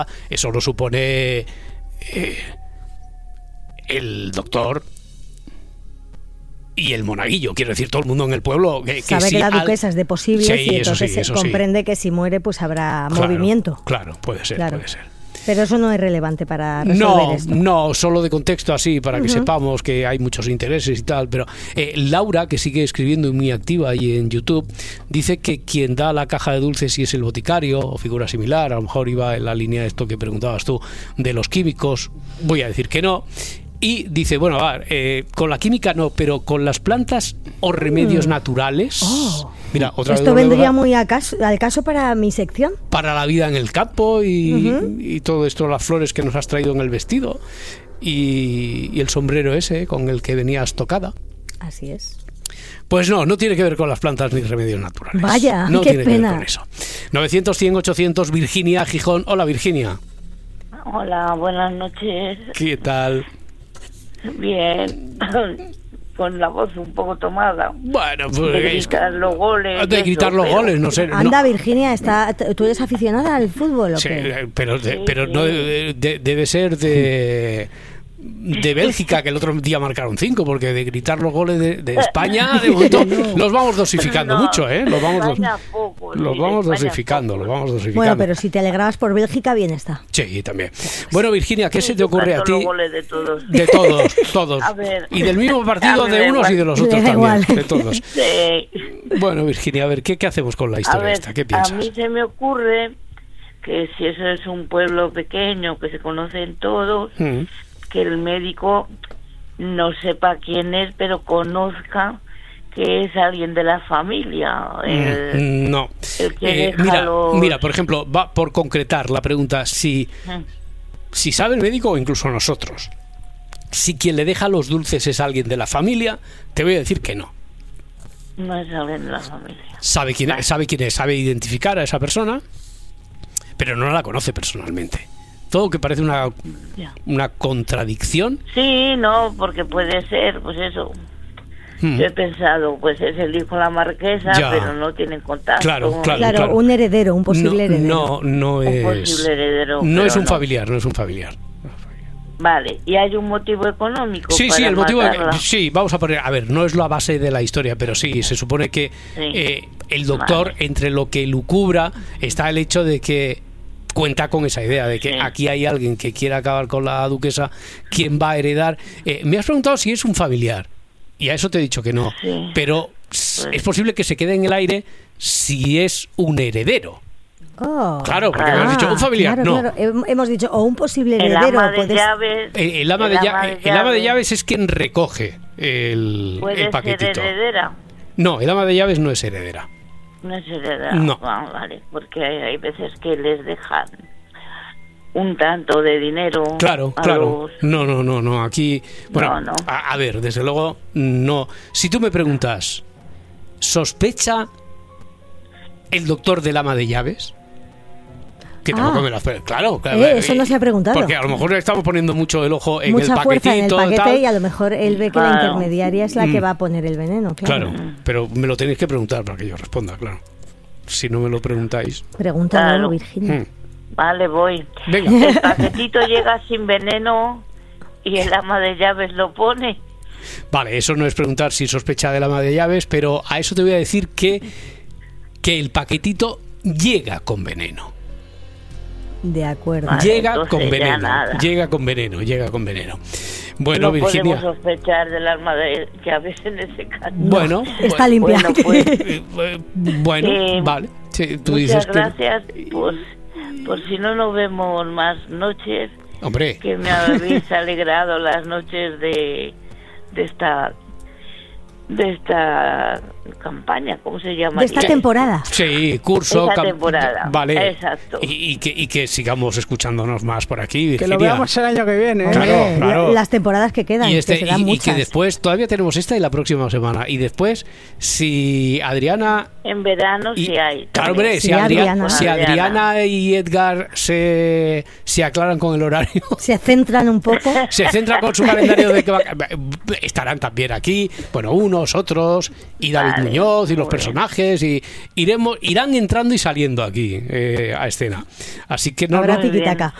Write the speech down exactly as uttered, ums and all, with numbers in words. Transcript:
eso lo supone eh, el doctor y el monaguillo, quiero decir, todo el mundo en el pueblo que, que sabe si que la al... duquesa es de posibles, sí, y entonces sí, se comprende sí. que si muere pues habrá claro, movimiento. Claro, puede ser, claro. puede ser. Pero eso no es relevante para resolver no, esto. No, solo de contexto así, para que uh-huh. sepamos que hay muchos intereses y tal. Pero eh, Laura, que sigue escribiendo y muy activa ahí en YouTube, dice que quien da la caja de dulces, si es el boticario o figura similar, a lo mejor iba en la línea de esto que preguntabas tú, de los químicos, voy a decir que no. Y dice, bueno, a ver, eh, con la química no, pero con las plantas o remedios mm. naturales... Oh. Mira, otra Esto vez vendría muy a caso, al caso para mi sección. Para la vida en el campo y, uh-huh. y todo esto, las flores que nos has traído en el vestido y, y el sombrero ese con el que venías tocada. Así es. Pues no, no tiene que ver con las plantas ni remedios naturales. Vaya, no qué tiene pena. que ver con eso. novecientos, cien, ochocientos, Virginia, Gijón. Hola, Virginia. Hola, buenas noches. ¿Qué tal? Bien. Con la voz un poco tomada. Bueno, pues... De gritar los goles. De gritar eso, los pero... goles, no sé. Anda, no. Virginia, está, ¿tú eres aficionada al fútbol o sí, qué? pero, de, sí, pero sí. no de, de, debe ser de... de Bélgica, que el otro día marcaron cinco, porque de gritar los goles de, de España, de momento, no. los vamos dosificando no, mucho, ¿eh? Los vamos, dos, poco, los sí, vamos dosificando, poco. los vamos dosificando. Bueno, pero si te alegrabas por Bélgica, bien está. Sí, también. Bueno, Virginia, ¿qué sí, se te ocurre a ti? Los goles de todos. De todos, todos. A ver, y del mismo partido de unos igual. y de los otros también, igual. de todos. Sí. Bueno, Virginia, a ver, ¿qué, qué hacemos con la historia ver, esta? ¿Qué piensas? A mí se me ocurre que si eso es un pueblo pequeño, que se conocen todos, Mm. que el médico no sepa quién es, pero conozca que es alguien de la familia. El, no. El que eh, deja mira, los... mira, por ejemplo, va por concretar la pregunta, si, Mm. si sabe el médico o incluso nosotros, si quien le deja los dulces es alguien de la familia, te voy a decir que no. No es alguien de la familia. Sabe quién, Vale. sabe quién es, sabe identificar a esa persona, pero no la conoce personalmente. Todo que parece una, Ya. una contradicción. Sí, no, porque puede ser, pues eso. Mm. Yo he pensado, pues es el hijo de la marquesa, Ya. pero no tienen contacto. Claro, claro. Claro, un heredero, un posible no, heredero. No, no Un es. posible heredero. No pero es un no. familiar, no es un familiar. Vale, y hay un motivo económico. Sí, para sí, el motivo. matarla? Sí, vamos a poner. A ver, no es la base de la historia, pero sí, se supone que Sí. eh, el doctor, Vale. entre lo que lucubra, está el hecho de que cuenta con esa idea de que Sí. aquí hay alguien que quiere acabar con la duquesa, ¿quién va a heredar? Eh, me has preguntado si es un familiar, y a eso te he dicho que no, Sí. pero Pues- es posible que se quede en el aire si es un heredero. Oh. Claro, porque Claro. me has dicho un familiar, claro, no. claro. Hem- Hemos dicho, o un posible El heredero. ama de puedes- llaves. Eh, el, ama el de ama lla- de el ama de llaves llaves es quien recoge el, puede el paquetito. ser heredera. No, el ama de llaves no es heredera. No es heredera. No. Ah, vale, porque hay, hay veces que les dejan un tanto de dinero. Claro, a claro. los- No, no, no, no. Aquí, bueno, No, no. A, a ver, desde luego, no. Si tú me preguntas, ¿sospecha el doctor del ama de llaves? Que tampoco Ah. me lo hace. Claro, claro. Eh, eso no se ha preguntado. Porque a lo mejor le estamos poniendo mucho el ojo en Mucha el fuerza en el paquetito. paquete tal. y a lo mejor él ve que la Claro. intermediaria es la que Mm. va a poner el veneno. Claro. Claro, pero me lo tenéis que preguntar para que yo responda, claro. Si no me lo preguntáis. Pregúntalo, Claro. Virginia. Hmm. Vale, voy. Venga. El paquetito llega sin veneno y el ama de llaves lo pone. Vale, eso no es preguntar si sospecha del ama de llaves, pero a eso te voy a decir que, que el paquetito llega con veneno. De acuerdo. Vale, llega entonces con ya veneno. nada. Llega con veneno, llega con veneno. Bueno, No Virginia. podemos sospechar del alma de llaves en ese caso. Bueno, Está bueno, limpia. Bueno, pues, eh, eh, bueno, Eh, vale. Sí, tú muchas dices que. gracias. Pues, por si no nos vemos más noches, Hombre, que me habéis alegrado las noches de, de esta de esta campaña, ¿cómo se llama? De esta temporada. sí, curso. Esta cam- temporada, Vale. exacto. Y, y que, y que sigamos escuchándonos más por aquí, Que Virginia. lo veamos el año que viene. ¿eh? Claro, Hombre, claro. la- las temporadas que quedan, Y, este, que serán y- y muchas. que después todavía tenemos esta y la próxima semana. Y después, si Adriana. En verano Y, sí hay. claro, también. hombre, si, Sí, Adri- Adriana. si Adriana. Adriana y Edgar se, se aclaran con el horario, Se centran un poco. se centran con su calendario de que va- estarán también aquí, bueno, unos, otros, y David Vale, Muñoz y los muy personajes y iremos irán entrando y saliendo aquí eh, a escena. Así que no, Habrá no, Muy bien. tiquitaca.